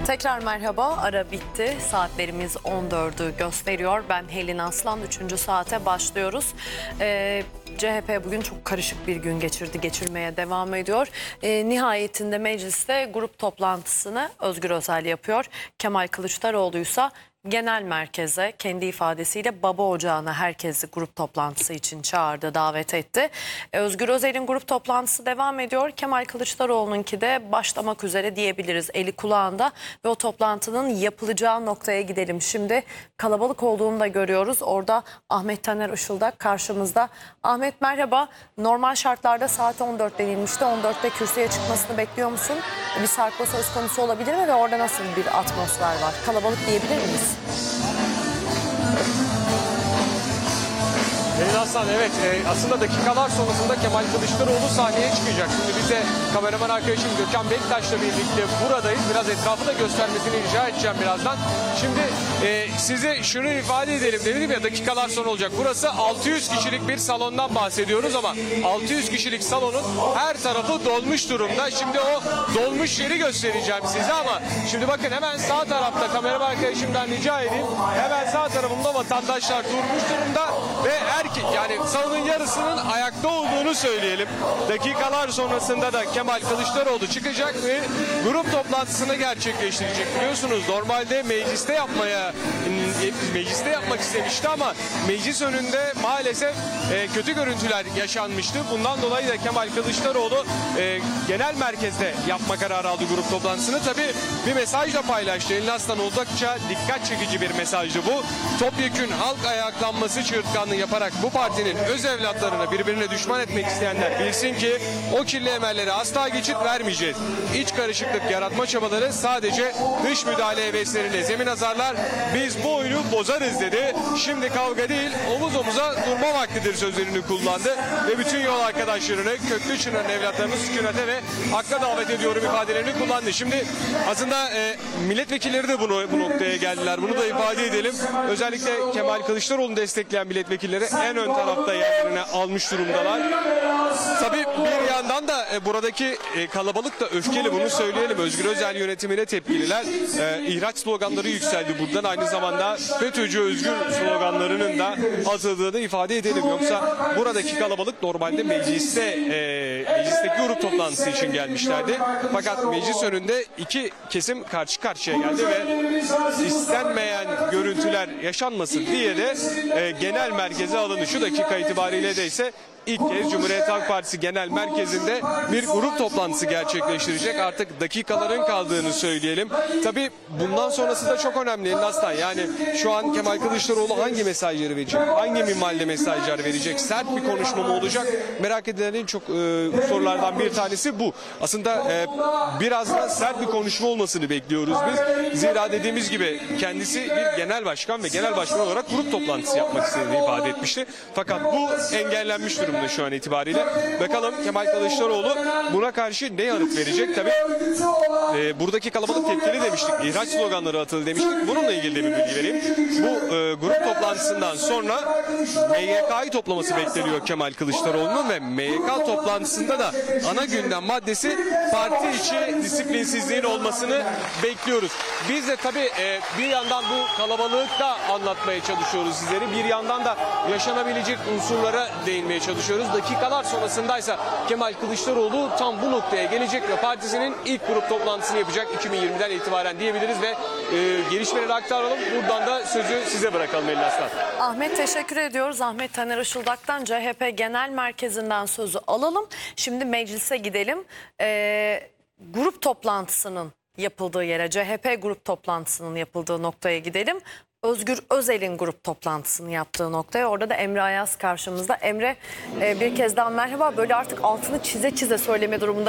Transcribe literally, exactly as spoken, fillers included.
Tekrar merhaba, ara bitti. Saatlerimiz on dördü gösteriyor. Ben Helin Aslan, üçüncü saate başlıyoruz. Ee, C H P bugün çok karışık bir gün geçirdi, geçirmeye devam ediyor. Ee, nihayetinde mecliste grup toplantısını Özgür Özel yapıyor. Kemal Kılıçdaroğlu ise genel merkeze kendi ifadesiyle baba ocağına herkesi grup toplantısı için çağırdı, davet etti. Özgür Özel'in grup toplantısı devam ediyor. Kemal Kılıçdaroğlu'nunki de başlamak üzere diyebiliriz, eli kulağında ve o toplantının yapılacağı noktaya gidelim. Şimdi kalabalık olduğunu da görüyoruz. Orada Ahmet Taner Işıldak karşımızda. Ahmet merhaba. Normal şartlarda saat on dört denilmişti. on dörtte kürsüye çıkmasını bekliyor musun? Bir sarkma söz konusu olabilir mi ve orada nasıl bir atmosfer var? Kalabalık diyebilir miyiz? Helin Aslan, evet e, aslında dakikalar sonrasında Kemal Kılıçdaroğlu sahneye çıkacak. Şimdi biz de kameraman arkadaşım Gökhan Bektaş'la birlikte buradayız. Biraz etrafı da göstermesini rica edeceğim birazdan. Şimdi e, size şunu ifade edelim dedim ya, dakikalar sonra olacak. Burası altı yüz kişilik bir salondan bahsediyoruz ama altı yüz kişilik salonun her tarafı dolmuş durumda. Şimdi o dolmuş yeri göstereceğim size ama şimdi bakın hemen sağ tarafta, kameraman arkadaşımdan rica edeyim. Hemen sağ tarafımda vatandaşlar durmuş durumda ve her yani salonun yarısının ayakta olduğunu söyleyelim. Dakikalar sonrasında da Kemal Kılıçdaroğlu çıkacak ve grup toplantısını gerçekleştirecek. Biliyorsunuz normalde mecliste yapmaya mecliste yapmak istemişti ama meclis önünde maalesef e, kötü görüntüler yaşanmıştı. Bundan dolayı da Kemal Kılıçdaroğlu e, genel merkezde yapma kararı aldı grup toplantısını. Tabii bir mesaj da paylaştı. Helin Aslan, oldukça dikkat çekici bir mesajdı bu. Topyekün halk ayaklanması çığırtkanlığı yaparak bu partinin öz evlatlarını birbirine düşman etmek isteyenler bilsin ki o kirli emellere asla geçit vermeyeceğiz. İç karışıklık yaratma çabaları sadece dış müdahale hevesleriyle zemin hazırlar. Biz bu oyunu bozarız dedi. Şimdi kavga değil, omuz omuza durma vaktidir sözlerini kullandı ve bütün yol arkadaşlarını, Köklü Çınar'ın evlatlarını sükunete ve hakka davet ediyorum ifadelerini kullandı. Şimdi aslında e, milletvekilleri de bunu bu noktaya geldiler. Bunu da ifade edelim. Özellikle Kemal Kılıçdaroğlu'nu destekleyen milletvekilleri en ön tarafta yerlerini almış durumdalar. Tabii bir yandan da e, buradaki e, kalabalık da öfkeli, bunu söyleyelim. Özgür Özel yönetimine tepkililer. E, ihraç sloganları yükseldi buradan. Aynı zamanda FETÖ'cü özgür sloganlarının da atıldığını ifade edelim. Yoksa buradaki kalabalık normalde mecliste e, meclisteki grup toplantısı için gelmişlerdi. Fakat meclis önünde iki kesim karşı karşıya geldi ve istenmeyen görüntüler yaşanmasın diye de e, genel merkeze alındı. Şu dakika itibariyle de ise İlk kez Cumhuriyet Halk Partisi Genel Merkezi'nde bir grup toplantısı gerçekleştirecek. Artık dakikaların kaldığını söyleyelim. Tabii bundan sonrası da çok önemli Helin Aslan. Yani şu an Kemal Kılıçdaroğlu hangi mesajları verecek? Hangi minvalde mesajlar verecek? Sert bir konuşma mı olacak? Merak edilen en çok e, sorulardan bir tanesi bu. Aslında e, biraz da sert bir konuşma olmasını bekliyoruz biz. Zira dediğimiz gibi kendisi bir genel başkan ve genel başkan olarak grup toplantısı yapmak istediğini ifade etmişti. Fakat bu engellenmiş durumda şu an itibariyle. Bakalım Kemal Kılıçdaroğlu buna karşı ne yanıt verecek? Tabii e, buradaki kalabalık tepkili demiştik. İhraç sloganları atıldı demiştik. Bununla ilgili de bir bilgi vereyim. Bu e, grup toplantısından sonra M Y K'yı toplaması bekleniyor Kemal Kılıçdaroğlu'nun ve M Y K toplantısında da ana gündem maddesi parti içi disiplinsizliğin olmasını bekliyoruz. Biz de tabii e, bir yandan bu kalabalığı da anlatmaya çalışıyoruz sizlere. Bir yandan da yaşanabilecek unsurlara değinmeye çalışıyoruz. Dakikalar sonrasındaysa Kemal Kılıçdaroğlu tam bu noktaya gelecek ve partisinin ilk grup toplantısını yapacak iki bin yirmiden itibaren diyebiliriz ve e, gelişmeleri aktaralım. Buradan da sözü size bırakalım Helin Aslan. Ahmet teşekkür ediyoruz. Ahmet Taner Işıldak'tan C H P Genel Merkezi'nden sözü alalım. Şimdi meclise gidelim. Ee, grup toplantısının yapıldığı yere, C H P grup toplantısının yapıldığı noktaya gidelim. Özgür Özel'in grup toplantısını yaptığı noktaya. Orada da Emre Ayaz karşımızda. Emre, e, bir kez daha merhaba. Böyle artık altını çize çize söyleme durumunda